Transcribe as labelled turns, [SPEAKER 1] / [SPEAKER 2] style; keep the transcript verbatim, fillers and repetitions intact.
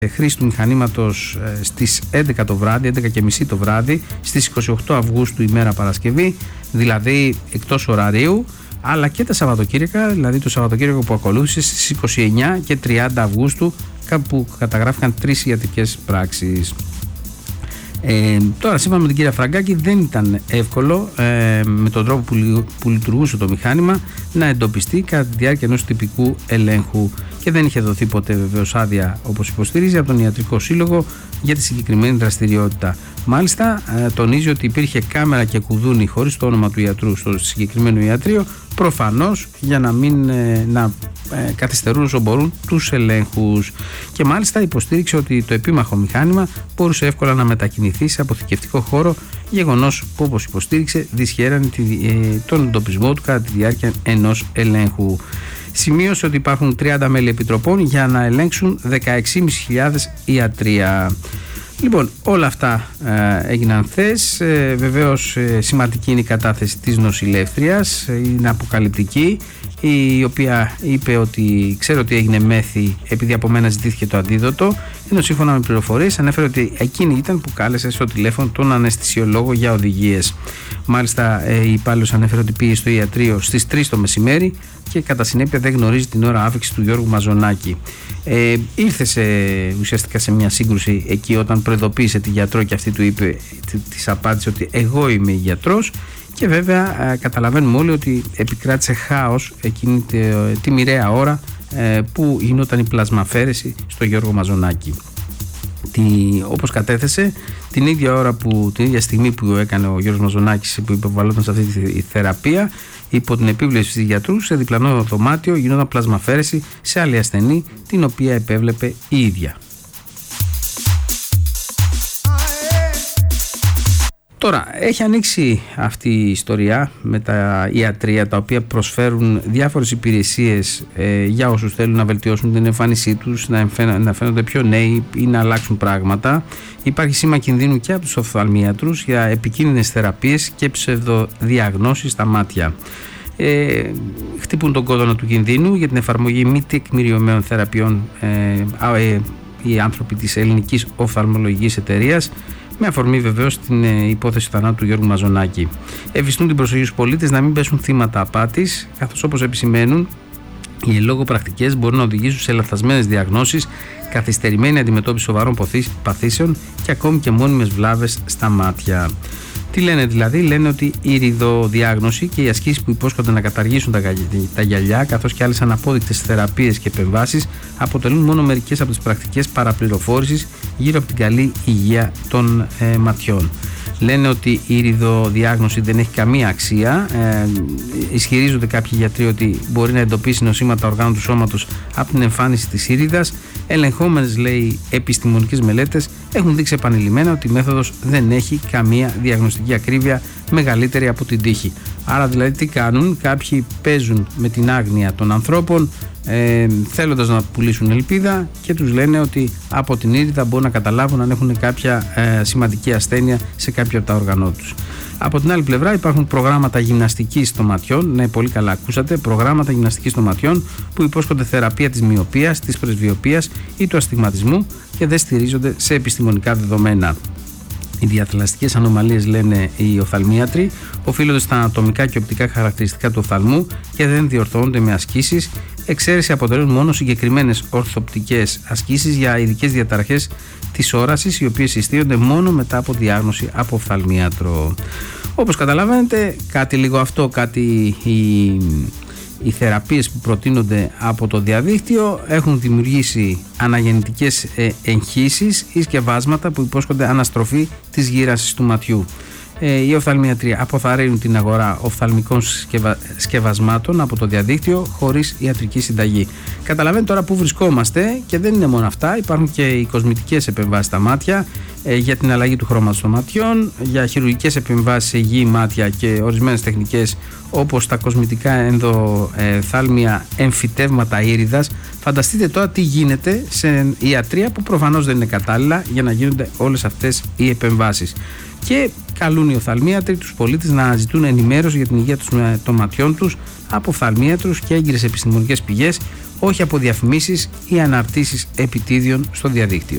[SPEAKER 1] χρήση του μηχανήματος στις έντεκα το βράδυ, έντεκα και μισή το βράδυ, στις είκοσι οκτώ Αυγούστου ημέρα Παρασκευή, δηλαδή εκτός ωραρίου, αλλά και τα Σαββατοκύριακα, δηλαδή το Σαββατοκύριακο που ακολούθησε στις είκοσι εννέα και τριάντα Αυγούστου, κάπου καταγράφηκαν τρεις ιατρικές πράξεις. Ε, τώρα, σύμφωνα με την κυρία Φραγκάκη, δεν ήταν εύκολο ε, με τον τρόπο που, που λειτουργούσε το μηχάνημα να εντοπιστεί κατά τη διάρκεια ενός τυπικού ελέγχου και δεν είχε δοθεί ποτέ βεβαίως άδεια, όπως υποστηρίζει, από τον Ιατρικό Σύλλογο για τη συγκεκριμένη δραστηριότητα. Μάλιστα, ε, τονίζει ότι υπήρχε κάμερα και κουδούνι χωρίς το όνομα του ιατρού στο συγκεκριμένο ιατρείο, προφανώς για να μην ε, να, ε, καθυστερούν όσο μπορούν τους ελέγχους. Και μάλιστα υποστήριξε ότι το επίμαχο μηχάνημα μπορούσε εύκολα να μετακινηθεί σε αποθηκευτικό χώρο, γεγονός που, όπως υποστήριξε, δυσχέρανε τη, ε, τον εντοπισμό του κατά τη διάρκεια ενός ελέγχου. Σημείωσε ότι υπάρχουν τριάντα μέλη επιτροπών για να ελέγξουν δεκαέξι χιλιάδες πεντακόσια ιατρία. Λοιπόν, όλα αυτά ε, έγιναν χθες. Ε, βεβαίως ε, σημαντική είναι η κατάθεση της νοσηλεύτριας, ε, είναι αποκαλυπτική, η οποία είπε ότι ξέρω ότι έγινε μέθη επειδή από μένα ζητήθηκε το αντίδοτο, ενώ σύμφωνα με πληροφορίες ανέφερε ότι εκείνη ήταν που κάλεσε στο τηλέφωνο τον αναισθησιολόγο για οδηγίες. Μάλιστα ε, η υπάλληλος ανέφερε ότι πήγε στο ιατρείο στις τρεις το μεσημέρι και κατά συνέπεια δεν γνωρίζει την ώρα άφηξης του Γιώργου Μαζονάκη. Ε, ήρθε σε, ουσιαστικά σε μια σύγκρουση εκεί όταν προειδοποίησε τη γιατρό και αυτή του είπε, της απάντησε ότι εγώ είμαι η γιατρός, και βέβαια ε, καταλαβαίνουμε όλοι ότι επικράτησε χάος εκείνη τη, τη μοιραία ώρα ε, που γινόταν η πλασμαφέρεση στο Γιώργο Μαζονάκη. Τι, όπως κατέθεσε, την ίδια ώρα που, την ίδια στιγμή που έκανε ο Γιώργος Μαζονάκης, που υποβαλλόταν σε αυτή τη θεραπεία, υπό την επίβλεψη της γιατρού, σε διπλανό δωμάτιο γινόταν πλασμαφέρεση σε άλλη ασθενή, την οποία επέβλεπε η ίδια. Τώρα, έχει ανοίξει αυτή η ιστορία με τα ιατρεία, τα οποία προσφέρουν διάφορες υπηρεσίες ε, για όσους θέλουν να βελτιώσουν την εμφάνισή τους, να, εμφαίνα, να φαίνονται πιο νέοι ή να αλλάξουν πράγματα. Υπάρχει σήμα κινδύνου και από τους οφθαλμίατρους για επικίνδυνες θεραπείες και ψευδοδιαγνώσεις στα μάτια. Ε, χτυπούν τον κόδωνα του κινδύνου για την εφαρμογή μη τεκμηριωμένων θεραπείων ε, ε, ε, οι άνθρωποι της Ελληνικής Οφθαλμολογικής Εταιρείας, με αφορμή βεβαίως την ε, υπόθεση του θανάτου του Γιώργου Μαζονάκη. Ευιστούν την προσοχή στους πολίτες να μην πέσουν θύματα απάτης, καθώς όπως επισημαίνουν, οι εν λόγω πρακτικές μπορούν να οδηγήσουν σε λαθασμένες διαγνώσεις, καθυστερημένη αντιμετώπιση σοβαρών παθήσεων και ακόμη και μόνιμες βλάβες στα μάτια. Τι λένε δηλαδή? Λένε ότι η ηριδοδιάγνωση και οι ασκήσεις που υπόσχονται να καταργήσουν τα γυαλιά, καθώς και άλλες αναπόδεικτες θεραπείες και επεμβάσεις, αποτελούν μόνο μερικές από τις πρακτικές παραπληροφόρησης γύρω από την καλή υγεία των ε, ματιών. Λένε ότι η ηριδοδιάγνωση δεν έχει καμία αξία. Ε, ισχυρίζονται κάποιοι γιατροί ότι μπορεί να εντοπίσει νοσήματα οργάνων του σώματος από την εμφάνιση της ήριδας. Ελεγχόμενες, λέει, επιστημονικές μελέτες έχουν δείξει επανειλημμένα ότι η μέθοδος δεν έχει καμία διαγνωστική ακρίβεια μεγαλύτερη από την τύχη. Άρα δηλαδή τι κάνουν? Κάποιοι παίζουν με την άγνοια των ανθρώπων, ε, θέλοντας να πουλήσουν ελπίδα, και τους λένε ότι από την ήριδα μπορούν να καταλάβουν αν έχουν κάποια ε, σημαντική ασθένεια σε κάποια από τα όργανά τους. Από την άλλη πλευρά υπάρχουν προγράμματα γυμναστικής των ματιών, ναι, πολύ καλά ακούσατε, προγράμματα γυμναστικής των ματιών που υπόσχονται θεραπεία της μυοπίας, της πρεσβυοπίας ή του αστιγματισμού και δεν στηρίζονται σε επιστημονικά δεδομένα. Οι διαθελαστικές ανομαλίες, λένε οι οφθαλμίατροι, οφείλονται στα ανατομικά και οπτικά χαρακτηριστικά του οφθαλμού και δεν διορθώνονται με ασκήσεις. Εξαίρεση αποτελούν μόνο συγκεκριμένες ορθοπτικές ασκήσεις για ειδικές διαταραχές της όρασης, οι οποίες συστήνονται μόνο μετά από διάγνωση από οφθαλμίατρο. Όπως καταλαβαίνετε, κάτι λίγο αυτό, κάτι οι, οι θεραπείες που προτείνονται από το διαδίκτυο έχουν δημιουργήσει αναγεννητικές εγχύσεις ή σκευάσματα που υπόσχονται αναστροφή της γύρανσης του ματιού. Οι οφθαλμίατροι αποθαρρύνουν την αγορά οφθαλμικών σκευα... σκευασμάτων από το διαδίκτυο χωρίς ιατρική συνταγή. Καταλαβαίνετε τώρα που βρισκόμαστε, και δεν είναι μόνο αυτά. Υπάρχουν και οι κοσμητικές επεμβάσεις στα μάτια ε, για την αλλαγή του χρώματος των ματιών, για χειρουργικές επεμβάσεις σε υγιή μάτια και ορισμένες τεχνικές όπως τα κοσμητικά ενδοθάλμια εμφυτεύματα ήριδας. Φανταστείτε τώρα τι γίνεται σε ιατρεία που προφανώς δεν είναι κατάλληλα για να γίνονται όλες αυτές οι επεμβάσεις. Και καλούν οι οφθαλμίατροι τους πολίτες να αναζητούν ενημέρωση για την υγεία των ματιών τους από οφθαλμίατρους και έγκυρες επιστημονικές πηγές, όχι από διαφημίσεις ή αναρτήσεις επιτίδιων στο διαδίκτυο.